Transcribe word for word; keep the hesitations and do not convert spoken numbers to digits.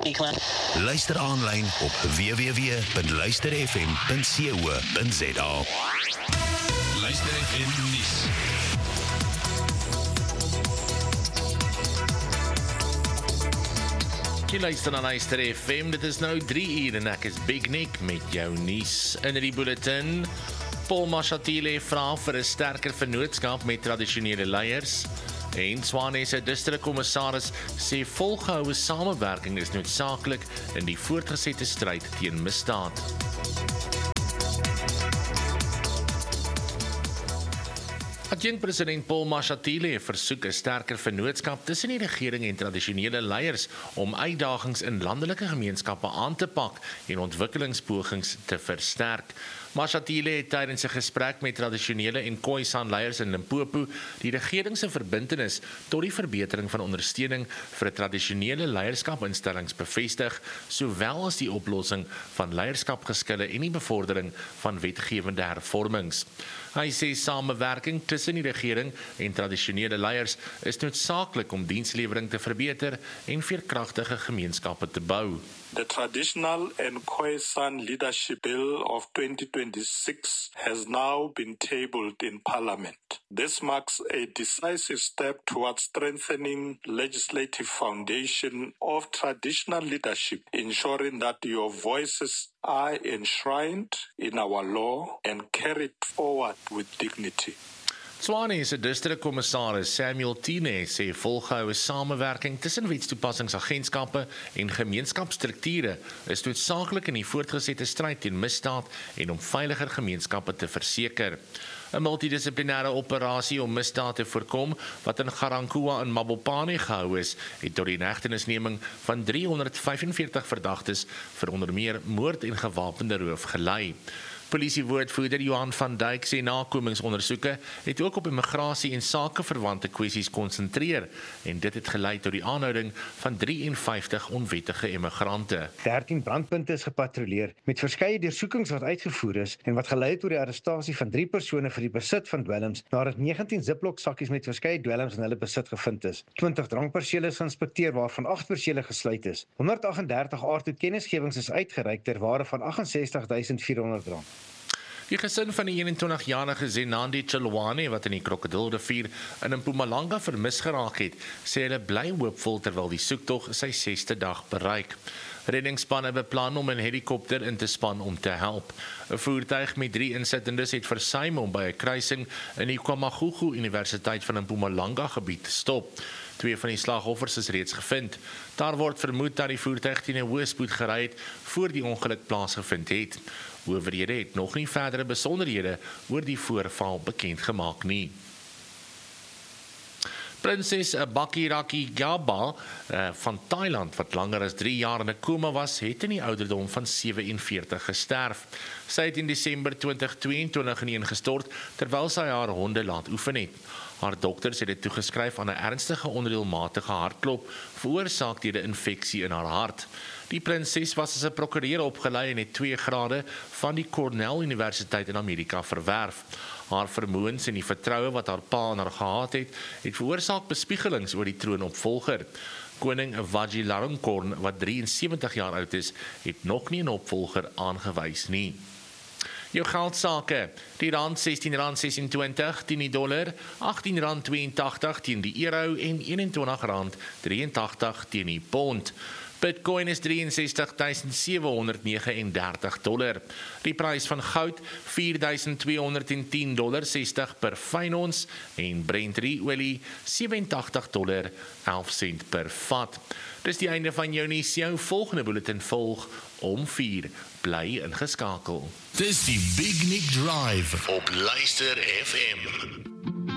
bietjie klaar. Luister aanlyn op w w w punt luister f m punt co punt z a. Luister F M nuus. Jy luister na Luister F M, dit is nou drie uur en ek is Big Nick met jou nuus in die bulletin. Paul Mashatile vra vir 'n sterker vennootskap met tradisionele leiers. En Tshwane se distrikkommissaris sê volgehoue samewerking is noodsaaklik in die voortgesette stryd teen misdaad. Adjunkt-president Paul Mashatile versoek 'n sterker vennootskap tussen die regering en tradisionele leiers om uitdagings in landelike gemeenskappe aan te pak en ontwikkelingspogings te versterk. Mashatile het tydens 'n gesprek met tradisionele en Khoisan leiers in Limpopo die regering se verbintenis tot die verbetering van ondersteuning vir tradisionele leierskapinstellings bevestig, sowel as die oplossing van leierskapgeskille en die bevordering van wetgewende hervormings. Hy sê samewerking tussen die regering en tradisionele leiers is noodsaaklik om dienslewering te verbeter en veerkragtige gemeenskappe te bou. The Traditional and Khoisan Leadership Bill of twenty twenty-six has now been tabled in Parliament. This marks a decisive step towards strengthening legislative foundation of traditional leadership, ensuring that your voices are enshrined in our law and carried forward with dignity. Tshwane se distrikkommissaris Samuel Tine sê volgehoue samewerking tussen wetstoepassingsagentskappe en gemeenskapsstrukture is noodsaaklik in die voortgesette stryd teen misdaad en om veiliger gemeenskappe te verseker. 'n Multidissiplinêre operasie om misdaad te voorkom wat in Ga-Rankuwa in Mabopane gehou is, het tot die inhegtenisneming van driehonderdvyfenveertig verdagtes vir onder meer moord en gewapende roof gelei. Polisiewoordvoerder Johan van Dijk sê nakomingsondersoeke het ook op immigrasie en sakeverwante kwessies konsentreer en dit het gelei tot die aanhouding van drieënvyftig onwettige immigrante. dertien brandpunte is gepatrolleer met verskeie deursoekings wat uitgevoer is en wat gelei het tot die arrestasie van drie persone vir die besit van dwelms nadat negentien Ziploc sakkies met verskeie dwelms in hulle besit gevind is. twintig drankpersele is geïnspekteer waarvan agt persele gesluit is. honderdagtendertig aardtoekenningsgewings is uitgereik ter waarde van agt-en-sestig duisend vierhonderd rand. Die gesin van die eenentwintigjarige Zenandi Chilwane wat in die Krokodilrivier in Mpumalanga vermis geraak het, sê hulle bly hoopvol terwyl die soektog sy sesde dag bereik. Reddingsspanne beplan om 'n helikopter in te span om te help. 'n Voertuig met drie insittendes het versuim om by 'n kruising in die KwaMagugu Universiteit van Mpumalanga gebied te stop. Twee van die slagoffers is reeds gevind. Daar word vermoed dat die voertuig teen 'n hoë spoed gery het voor die ongeluk plaasgevind het. Owerhede het nog nie verdere besonderhede oor die voorval bekend gemaak nie. Prinses Bakiraki Gaba uh, van Thailand, wat langer as drie jaar in 'n koma was, het in die ouderdom van sewenveertig gesterf. Sy het in Desember twintig tweeëntwintig ineengestort terwyl sy haar honde laat oefen het. Haar dokters het dit toegeskryf aan 'n ernstige onreëlmatige hartklop veroorsaak deur 'n infeksie in haar hart. Die prinses was as 'n prokureur opgelei en het twee grade van die Cornell Universiteit in Amerika verwerf. Haar vermoëns en die vertroue wat haar pa aan haar gehad het, het veroorsaak bespiegelings oor die troonopvolger. Koning Vajiralongkorn, wat drieënsewentig jaar oud is, het nog nie 'n opvolger aangewys nie. Jou geldsake, die rand sestien rand sesentwintig teen die dollar, agttien rand tweeëntagtig teen die euro en eenentwintig rand drieëntagtig teen die pond. Bitcoin is drieënsestig duisend sewehonderd negenendertig dollar. Die prys van goud vier duisend tweehonderdtien dollar sestig per fyn ons en Brent olie sewentydig dollar elf sent per vat. Dis die einde van jou nuus. Jou volgende bulletin volg om vier. Bly ingeskakel. Dis die Big Nick Drive op Luister F M.